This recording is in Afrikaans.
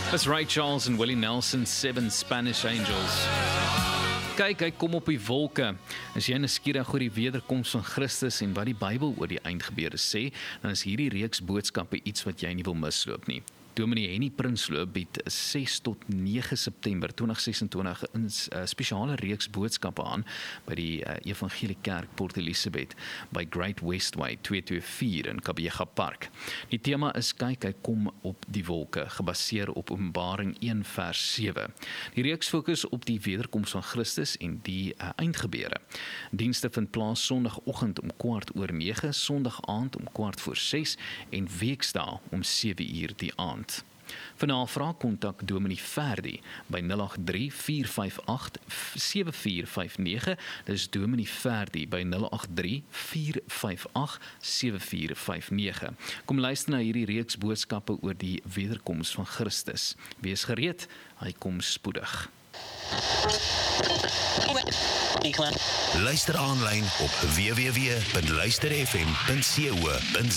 Dis Ray Charles en Willie Nelson, Seven Spanish Angels. Kyk, hy kom op die wolke. As jy nuuskierig oor die wederkoms van Christus en wat die Bybel oor die eindgebeure sê, dan is hierdie reeks boodskappe iets wat jy nie wil misloop nie. Dominee Henny Prinsloo bied 6 tot 9 September 2026 'n spesiale reeks boodskappe aan by die Evangelie Kerk Port Elizabeth by Great Westway 224 in Kabega Park. Die tema is kyk, hy kom op die wolke, gebaseer op Openbaring 1 vers 7. Die reeks fokus op die wederkoms van Christus en die eindgebeure. Dienste vind plaas Sondagoggend om 9:15, Sondag aand om 6:15 en weekdae om 7:00 die aand. Vir navraag kontak Dominee Ferdi by 083-458-7459. Dis Dominee Ferdi by 083-458-7459. Kom luister na hierdie reeks boodskappe oor die wederkoms van Christus. Wees gereed, hy kom spoedig. Luister aanlyn op www.luisterfm.co.za.